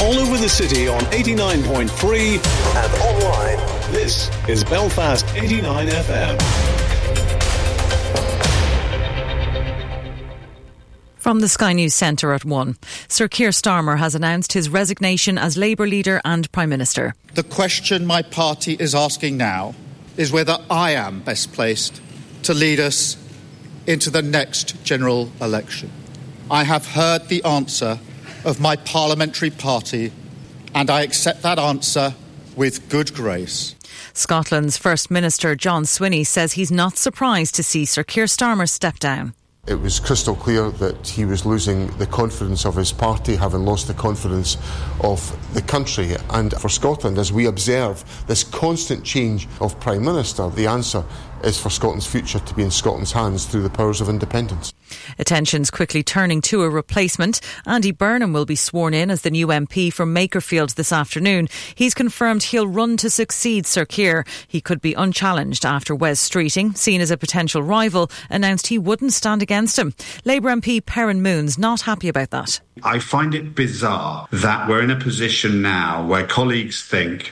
all over the city on 89.3 and online. This is Belfast 89 FM. From the Sky News Centre at 1, Sir Keir Starmer has announced his resignation as Labour leader and Prime Minister. The question my party is asking now is whether I am best placed to lead us into the next general election. I have heard the answer of my parliamentary party, and I accept that answer with good grace. Scotland's First Minister John Swinney says he's not surprised to see Sir Keir Starmer step down. It was crystal clear that he was losing the confidence of his party, having lost the confidence of the country. And for Scotland, as we observe this constant change of Prime Minister, the answer is for Scotland's future to be in Scotland's hands through the powers of independence. Attention's quickly turning to a replacement. Andy Burnham will be sworn in as the new MP from Makerfield this afternoon. He's confirmed he'll run to succeed Sir Keir. He could be unchallenged after Wes Streeting, seen as a potential rival, announced he wouldn't stand against him. Labour MP Perrin Moon's not happy about that. I find it bizarre that we're in a position now where colleagues think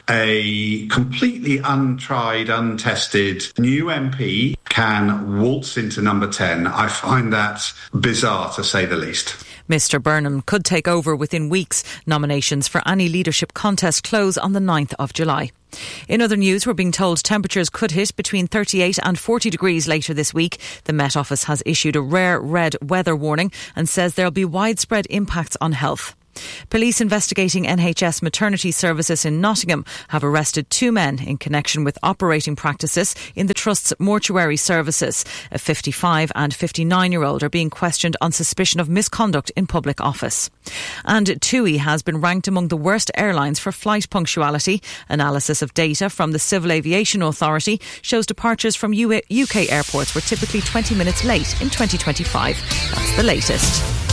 a completely untried, untested new MP can waltz into number 10. I find that bizarre, to say the least. Mr Burnham could take over within weeks. Nominations for any leadership contest close on the 9th of July. In other news, we're being told temperatures could hit between 38 and 40 degrees later this week. The Met Office has issued a rare red weather warning and says there'll be widespread impacts on health. Police investigating NHS maternity services in Nottingham have arrested 2 men in connection with operating practices in the Trust's mortuary services. A 55 and 59-year-old are being questioned on suspicion of misconduct in public office. And TUI has been ranked among the worst airlines for flight punctuality. Analysis of data from the Civil Aviation Authority shows departures from UK airports were typically 20 minutes late in 2025. That's the latest.